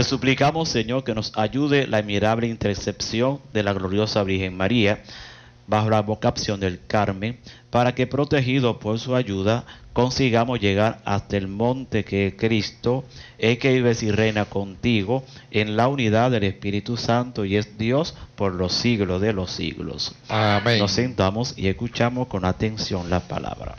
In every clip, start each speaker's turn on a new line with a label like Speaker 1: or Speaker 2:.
Speaker 1: Te suplicamos, Señor, que nos ayude la admirable intercepción de la gloriosa Virgen María, bajo la vocación del Carmen, para que, protegidos por su ayuda, consigamos llegar hasta el monte que es Cristo, el que vive y reina contigo, en la unidad del Espíritu Santo, y es Dios por los siglos de los siglos.
Speaker 2: Amén.
Speaker 1: Nos sentamos y escuchamos con atención la palabra.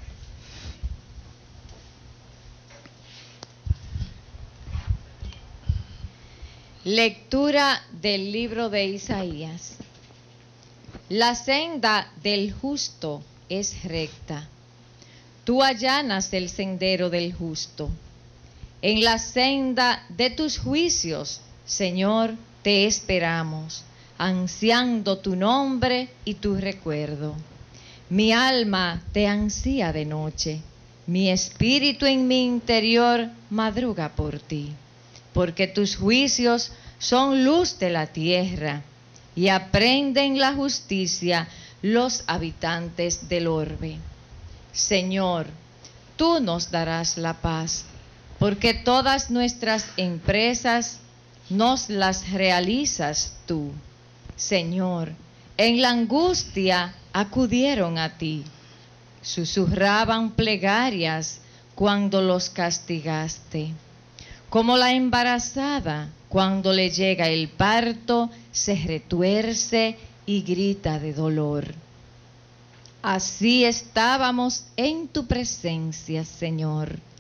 Speaker 3: Lectura del libro de Isaías. La senda del justo es recta. Tú allanas el sendero del justo. En la senda de tus juicios, Señor, te esperamos, ansiando tu nombre y tu recuerdo. Mi alma te ansía de noche, mi espíritu en mi interior madruga por ti, porque tus juicios son luz de la tierra y aprenden la justicia los habitantes del orbe. Señor, tú nos darás la paz, porque todas nuestras empresas nos las realizas tú. Señor, en la angustia acudieron a ti, susurraban plegarias cuando los castigaste. Como la embarazada, cuando le llega el parto, se retuerce y grita de dolor. Así estábamos en tu presencia, Señor,